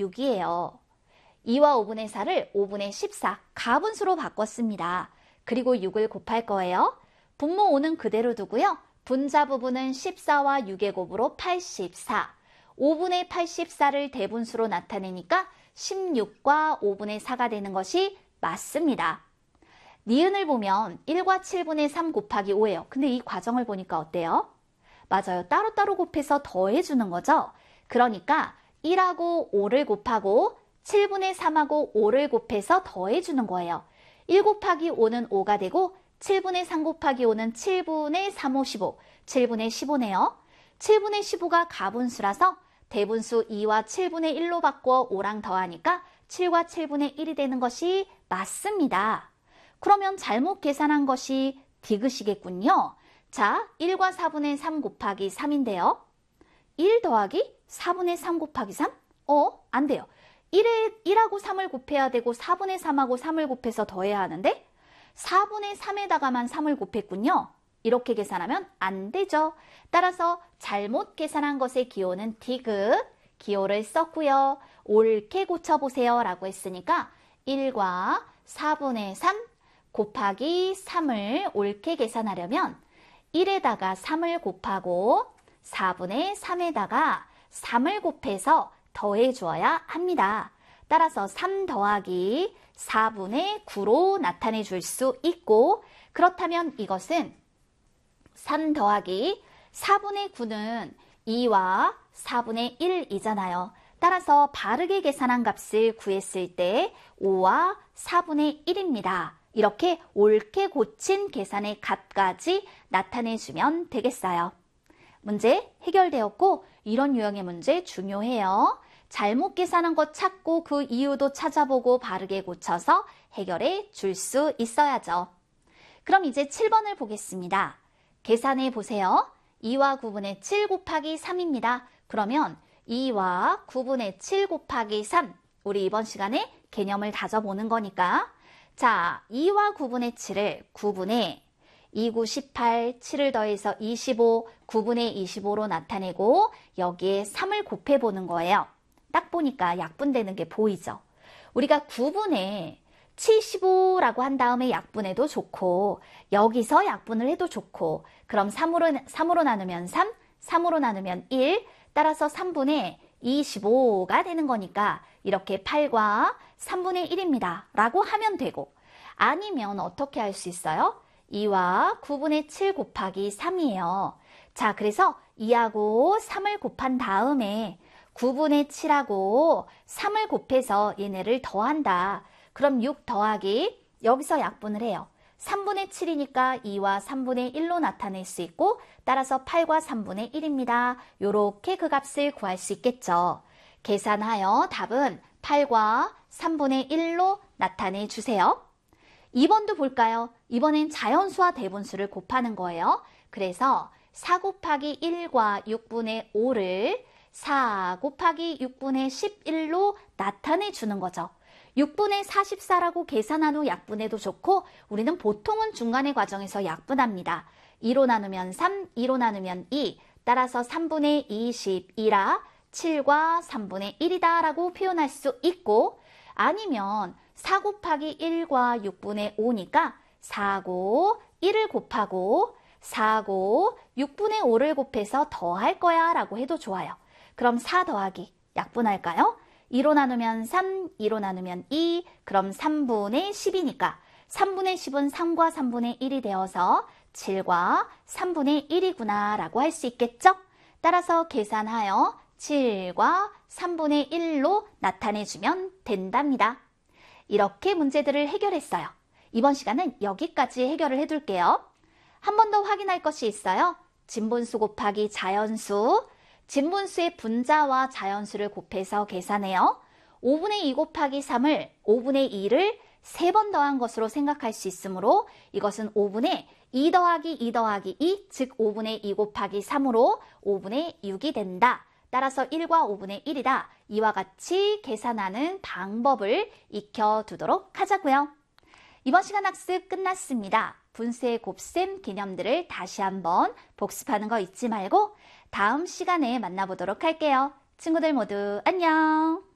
6이에요. 2와 5분의 4를 5분의 14 가분수로 바꿨습니다. 그리고 6을 곱할 거예요. 분모 5는 그대로 두고요. 분자 부분은 14와 6의 곱으로 84. 5분의 84를 대분수로 나타내니까 16과 5분의 4가 되는 것이 맞습니다. 니은을 보면 1과 7분의 3 곱하기 5예요. 근데 이 과정을 보니까 어때요? 맞아요. 따로따로 곱해서 더해주는 거죠. 그러니까 1하고 5를 곱하고 7분의 3하고 5를 곱해서 더해주는 거예요. 1 곱하기 5는 5가 되고 7분의 3 곱하기 5는 7분의 3, 5, 15. 7분의 15네요. 7분의 15가 가분수라서 대분수 2와 7분의 1로 바꿔 5랑 더하니까 7과 7분의 1이 되는 것이 맞습니다. 그러면 잘못 계산한 것이 디귿이겠군요. 자, 1과 4분의 3 곱하기 3인데요. 1 더하기 4분의 3 곱하기 3? 안 돼요. 1하고 3을 곱해야 되고 4분의 3하고 3을 곱해서 더해야 하는데 4분의 3에다가만 3을 곱했군요. 이렇게 계산하면 안 되죠. 따라서 잘못 계산한 것의 기호는 디귿, 기호를 썼고요. 옳게 고쳐보세요 라고 했으니까 1과 4분의 3 곱하기 3을 옳게 계산하려면 1에다가 3을 곱하고 4분의 3에다가 3을 곱해서 더해 주어야 합니다. 따라서 3 더하기 4분의 9로 나타내 줄 수 있고 그렇다면 이것은 3 더하기 4분의 9는 2와 4분의 1이잖아요. 따라서 바르게 계산한 값을 구했을 때 5와 4분의 1입니다. 이렇게 옳게 고친 계산의 값까지 나타내주면 되겠어요. 문제 해결되었고 이런 유형의 문제 중요해요. 잘못 계산한 것 찾고 그 이유도 찾아보고 바르게 고쳐서 해결해 줄 수 있어야죠. 그럼 이제 7번을 보겠습니다. 계산해 보세요. 2와 9분의 7 곱하기 3입니다. 그러면 2와 9분의 7 곱하기 3 우리 이번 시간에 개념을 다져보는 거니까 자, 2와 9분의 7을 9분의 2, 9, 18, 7을 더해서 25, 9분의 25로 나타내고 여기에 3을 곱해보는 거예요. 딱 보니까 약분되는 게 보이죠? 우리가 9분의 75라고 한 다음에 약분해도 좋고 여기서 약분을 해도 좋고 그럼 3으로 나누면 3, 3으로 나누면 1 따라서 3분의 25가 되는 거니까 이렇게 8과 3분의 1입니다 라고 하면 되고 아니면 어떻게 할 수 있어요? 2와 9분의 7 곱하기 3이에요. 자, 그래서 2하고 3을 곱한 다음에 9분의 7하고 3을 곱해서 얘네를 더한다. 그럼 6 더하기 여기서 약분을 해요. 3분의 7이니까 2와 3분의 1로 나타낼 수 있고 따라서 8과 3분의 1입니다. 요렇게 그 값을 구할 수 있겠죠. 계산하여 답은 8과 3분의 1로 나타내 주세요. 2번도 볼까요? 이번엔 자연수와 대분수를 곱하는 거예요. 그래서 4 곱하기 1과 6분의 5를 4 곱하기 6분의 11로 나타내 주는 거죠. 6분의 44라고 계산한 후 약분해도 좋고 우리는 보통은 중간의 과정에서 약분합니다. 2로 나누면 3, 2로 나누면 2, 따라서 3분의 22라 7과 3분의 1이다 라고 표현할 수 있고 아니면 4 곱하기 1과 6분의 5니까 4고 1을 곱하고 4고 6분의 5를 곱해서 더할 거야 라고 해도 좋아요. 그럼 4 더하기 약분할까요? 2로 나누면 3, 2로 나누면 2, 그럼 3분의 10이니까 3분의 10은 3과 3분의 1이 되어서 7과 3분의 1이구나 라고 할 수 있겠죠? 따라서 계산하여 7과 3분의 1로 나타내주면 된답니다. 이렇게 문제들을 해결했어요. 이번 시간은 여기까지 해결을 해둘게요. 한 번 더 확인할 것이 있어요. 진분수 곱하기 자연수. 진분수의 분자와 자연수를 곱해서 계산해요. 5분의 2 곱하기 3을 5분의 2를 3번 더한 것으로 생각할 수 있으므로 이것은 5분의 2 더하기 2 더하기 2, 즉 5분의 2 곱하기 3으로 5분의 6이 된다. 따라서 1과 5분의 1이다. 이와 같이 계산하는 방법을 익혀두도록 하자고요. 이번 시간 학습 끝났습니다. 분수의 곱셈 개념들을 다시 한번 복습하는 거 잊지 말고 다음 시간에 만나보도록 할게요. 친구들 모두 안녕!